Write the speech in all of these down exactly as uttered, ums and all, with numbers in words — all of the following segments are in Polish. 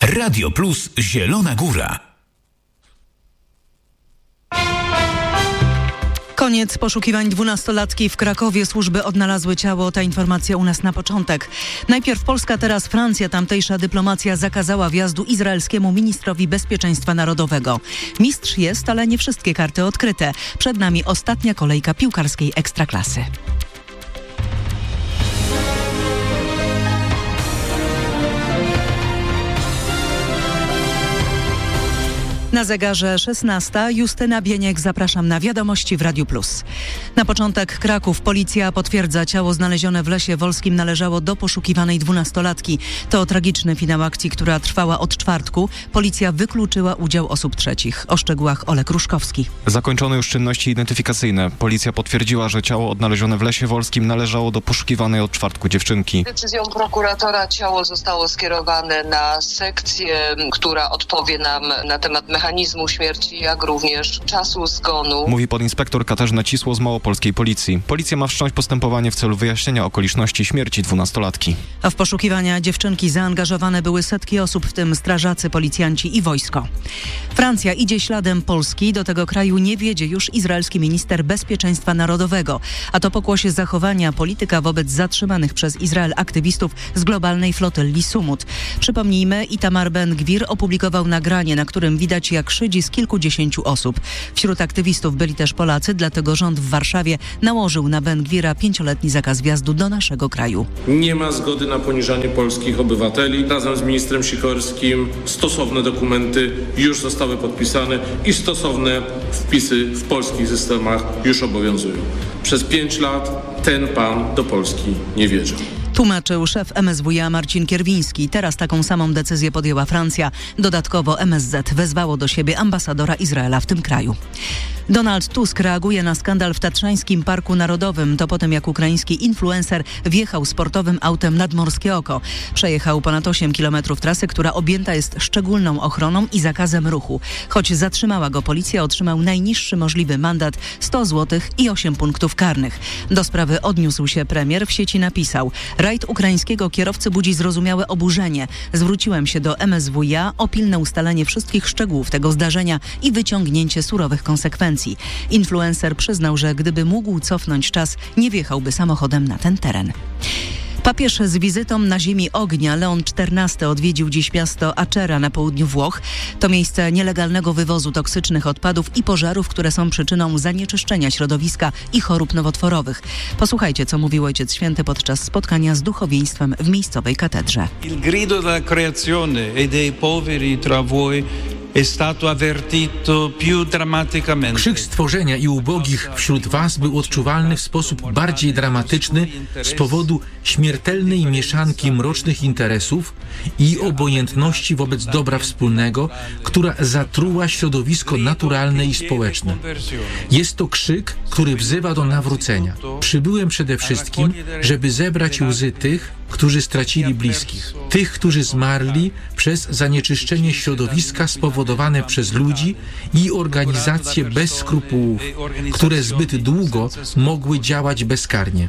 Radio Plus Zielona Góra. Koniec poszukiwań dwunastolatki w Krakowie. Służby odnalazły ciało. Ta informacja u nas na początek. Najpierw Polska, teraz Francja. Tamtejsza dyplomacja zakazała wjazdu izraelskiemu ministrowi bezpieczeństwa narodowego. Mistrz jest, ale nie wszystkie karty odkryte. Przed nami ostatnia kolejka piłkarskiej Ekstraklasy. Na zegarze szesnasta. Justyna Bieniek, zapraszam na wiadomości w Radiu Plus. Na początek Kraków. Policja potwierdza, ciało znalezione w Lesie Wolskim należało do poszukiwanej dwunastolatki. To tragiczny finał akcji, która trwała od czwartku. Policja wykluczyła udział osób trzecich. O szczegółach Olek Ruszkowski. Zakończono już czynności identyfikacyjne. Policja potwierdziła, że ciało odnalezione w Lesie Wolskim należało do poszukiwanej od czwartku dziewczynki. Decyzją prokuratora ciało zostało skierowane na sekcję, która odpowie nam na temat mechanizmu śmierci, jak również czasu zgonu. Mówi podinspektor Katarzyna Cisło z małopolskiej policji. Policja ma wszcząć postępowanie w celu wyjaśnienia okoliczności śmierci dwunastolatki. A w poszukiwania dziewczynki zaangażowane były setki osób, w tym strażacy, policjanci i wojsko. Francja idzie śladem Polski. Do tego kraju nie wiedzie już izraelski minister bezpieczeństwa narodowego. A to pokłosie zachowania polityka wobec zatrzymanych przez Izrael aktywistów z globalnej flotyli Sumut. Przypomnijmy, Itamar Ben-Gwir opublikował nagranie, na którym widać, jak szydzi z kilkudziesięciu osób. Wśród aktywistów byli też Polacy, dlatego rząd w Warszawie nałożył na Ben-Gwira pięcioletni zakaz wjazdu do naszego kraju. Nie ma zgody na poniżanie polskich obywateli. Razem z ministrem Sikorskim stosowne dokumenty już zostały podpisane i stosowne wpisy w polskich systemach już obowiązują. Przez pięć lat ten pan do Polski nie wjeżdżał. Tłumaczył szef M S W iA Marcin Kierwiński. Teraz taką samą decyzję podjęła Francja. Dodatkowo M S Z wezwało do siebie ambasadora Izraela w tym kraju. Donald Tusk reaguje na skandal w Tatrzańskim Parku Narodowym. To po tym, jak ukraiński influencer wjechał sportowym autem nad Morskie Oko. Przejechał ponad osiem kilometrów trasy, która objęta jest szczególną ochroną i zakazem ruchu. Choć zatrzymała go policja, otrzymał najniższy możliwy mandat sto złotych i osiem punktów karnych. Do sprawy odniósł się premier. W sieci napisał: rajd ukraińskiego kierowcy budzi zrozumiałe oburzenie. Zwróciłem się do M S W iA o pilne ustalenie wszystkich szczegółów tego zdarzenia i wyciągnięcie surowych konsekwencji. Influencer przyznał, że gdyby mógł cofnąć czas, nie wjechałby samochodem na ten teren. Papież z wizytą na ziemi ognia. Leon czternasty odwiedził dziś miasto Acera na południu Włoch. To miejsce nielegalnego wywozu toksycznych odpadów i pożarów, które są przyczyną zanieczyszczenia środowiska i chorób nowotworowych. Posłuchajcie, co mówił Ojciec Święty podczas spotkania z duchowieństwem w miejscowej katedrze. Il grido della creazione e dei poveri tra voi è stato avvertito più drammaticamente. Krzyk stworzenia i ubogich wśród was był odczuwalny w sposób bardziej dramatyczny z powodu śmiertelnej mieszanki mrocznych interesów i obojętności wobec dobra wspólnego, która zatruła środowisko naturalne i społeczne. Jest to krzyk, który wzywa do nawrócenia. Przybyłem przede wszystkim, żeby zebrać łzy tych, którzy stracili bliskich, tych, którzy zmarli przez zanieczyszczenie środowiska spowodowane przez ludzi i organizacje bez skrupułów, które zbyt długo mogły działać bezkarnie.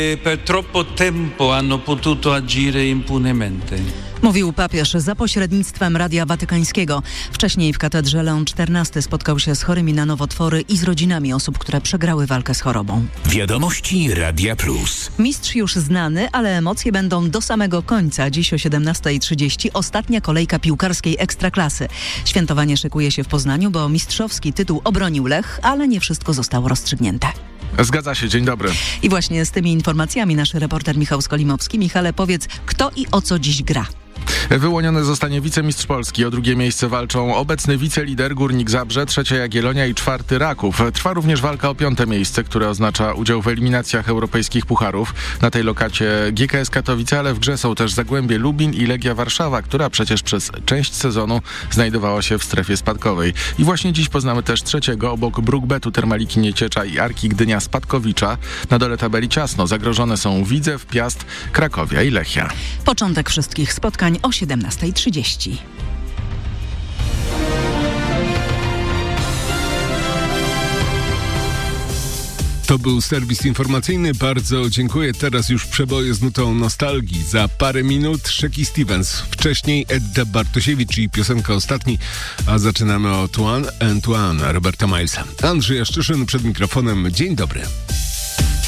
Mówił papież za pośrednictwem Radia Watykańskiego. Wcześniej w katedrze Leon czternasty spotkał się z chorymi na nowotwory i z rodzinami osób, które przegrały walkę z chorobą. Wiadomości Radia Plus. Mistrz już znany, ale emocje będą do samego końca. Dziś o siedemnasta trzydzieści ostatnia kolejka piłkarskiej Ekstraklasy. Świętowanie szykuje się w Poznaniu, bo mistrzowski tytuł obronił Lech, ale nie wszystko zostało rozstrzygnięte. Zgadza się, dzień dobry. I właśnie z tymi informacjami nasz reporter Michał Skolimowski. Michale, powiedz, kto i o co dziś gra? Wyłoniony zostanie wicemistrz Polski. O drugie miejsce walczą obecny wicelider Górnik Zabrze, trzecia Jagiellonia i czwarty Raków. Trwa również walka o piąte miejsce, które oznacza udział w eliminacjach europejskich pucharów. Na tej lokacie G K S Katowice, ale w grze są też Zagłębie Lubin i Legia Warszawa, która przecież przez część sezonu znajdowała się w strefie spadkowej. I właśnie dziś poznamy też trzeciego obok Brukbetu, Termaliki Nieciecza i Arki Gdynia Spadkowicza. Na dole tabeli ciasno. Zagrożone są Widzew, Piast, Krakowia i Lechia. Początek wszystkich spotkań o siedemnasta trzydzieści. To był serwis informacyjny. Bardzo dziękuję. Teraz już przeboje z nutą nostalgii. Za parę minut Shaky Stevens. Wcześniej Edda Bartosiewicz i piosenka Ostatni. A zaczynamy od One and One Roberta Milesa. Andrzej Jaszczyszyn przed mikrofonem. Dzień dobry.